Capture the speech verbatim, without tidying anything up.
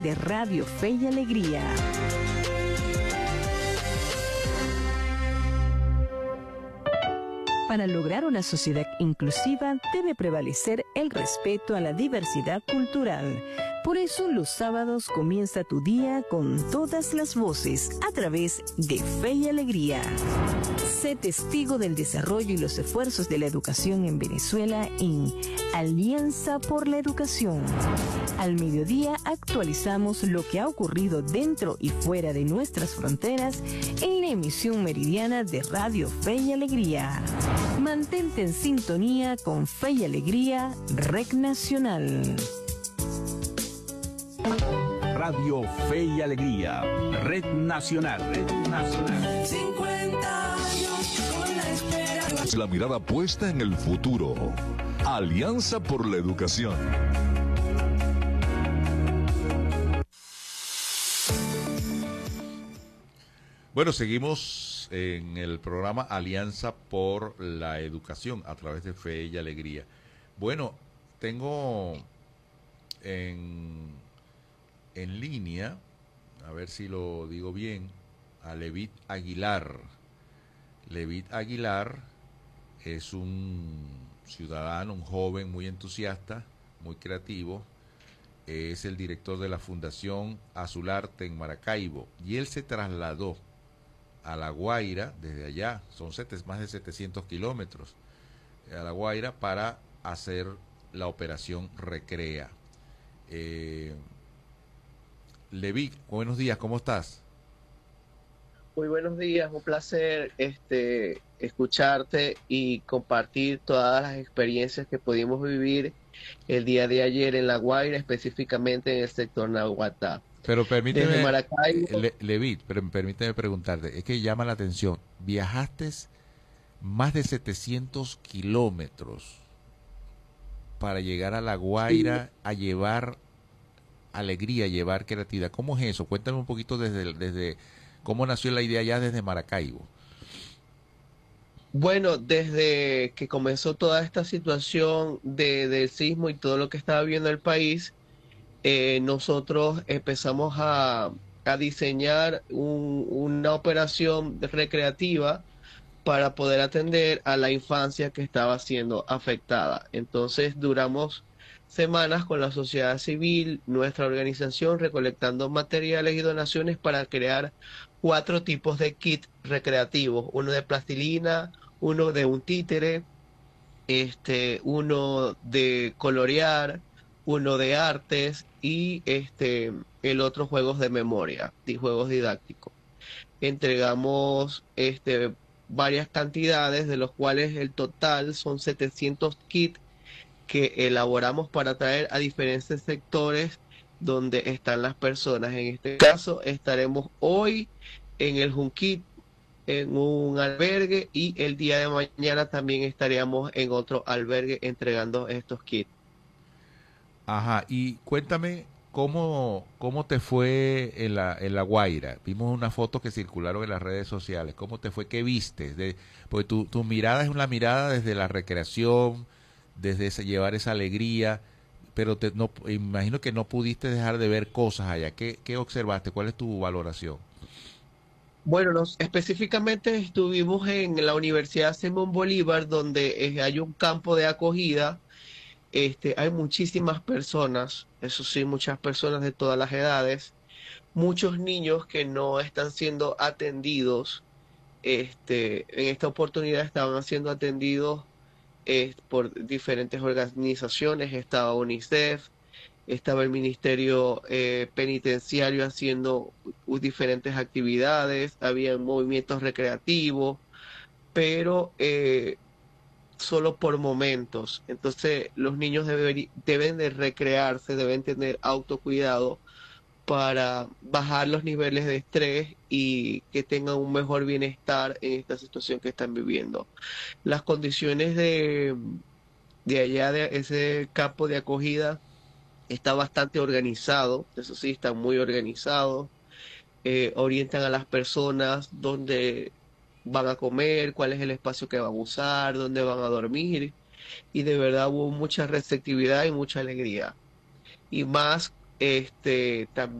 de Radio Fe y Alegría. Para lograr una sociedad inclusiva debe prevalecer el respeto a la diversidad cultural. Por eso los sábados comienza tu día con todas las voces a través de Fe y Alegría. Sé testigo del desarrollo y los esfuerzos de la educación en Venezuela en Alianza por la Educación. Al mediodía actualizamos lo que ha ocurrido dentro y fuera de nuestras fronteras en la emisión meridiana de Radio Fe y Alegría. Mantente en sintonía con Fe y Alegría, Red Nacional. Radio Fe y Alegría, Red Nacional. Red Nacional. cincuenta años con la esperanza. La mirada puesta en el futuro. Alianza por la Educación. Bueno, seguimos en el programa Alianza por la Educación a través de Fe y Alegría. Bueno, tengo en, en línea, a ver si lo digo bien, a Levit Aguilar. Levit Aguilar es un ciudadano, un joven muy entusiasta, muy creativo. Es el director de la Fundación Azularte en Maracaibo y él se trasladó a La Guaira, desde allá, son sete, más de setecientos kilómetros, a La Guaira para hacer la operación Recrea. Eh, Levi, buenos días, ¿cómo estás? Muy buenos días, un placer este, escucharte y compartir todas las experiencias que pudimos vivir el día de ayer en La Guaira, específicamente en el sector Nahuatl. Pero permíteme, Maracaibo, Le, Levit, pero permíteme preguntarte, es que llama la atención, viajaste más de setecientos kilómetros para llegar a La Guaira, sí, a llevar alegría, a llevar creatividad. ¿Cómo es eso? Cuéntame un poquito desde, desde cómo nació la idea ya desde Maracaibo. Bueno, desde que comenzó toda esta situación de, del sismo y todo lo que estaba viviendo el país, Eh, nosotros empezamos a, a diseñar un, una operación recreativa para poder atender a la infancia que estaba siendo afectada. Entonces duramos semanas con la sociedad civil, nuestra organización, recolectando materiales y donaciones para crear cuatro tipos de kits recreativos, uno de plastilina, uno de un títere, este, uno de colorear, uno de artes y este el otro juegos de memoria y juegos didácticos. Entregamos este varias cantidades, de los cuales el total son setecientos kits que elaboramos para traer a diferentes sectores donde están las personas. En este caso estaremos hoy en el Junquit, en un albergue, y el día de mañana también estaríamos en otro albergue entregando estos kits. Ajá, y cuéntame cómo, cómo te fue en la, en La Guaira. Vimos unas fotos que circularon en las redes sociales. ¿Cómo te fue? ¿Qué viste? De, porque tu, tu mirada es una mirada desde la recreación, desde ese, llevar esa alegría, pero te, no, imagino que no pudiste dejar de ver cosas allá. ¿Qué, qué observaste? ¿Cuál es tu valoración? Bueno, nos, específicamente estuvimos en la Universidad Simón Bolívar, donde eh, hay un campo de acogida. Este, hay muchísimas personas, eso sí, muchas personas de todas las edades, muchos niños que no están siendo atendidos. Este, en esta oportunidad estaban siendo atendidos eh, por diferentes organizaciones. Estaba UNICEF, estaba el Ministerio eh, Penitenciario haciendo uh, diferentes actividades, había movimientos recreativos, pero eh, solo por momentos. Entonces los niños deben, deben de recrearse, deben tener autocuidado para bajar los niveles de estrés y que tengan un mejor bienestar en esta situación que están viviendo. Las condiciones de, de allá, de ese campo de acogida, está bastante organizado, eso sí, están muy organizados, eh, orientan a las personas dónde van a comer, cuál es el espacio que van a usar, dónde van a dormir, y de verdad hubo mucha receptividad y mucha alegría. Y más este, también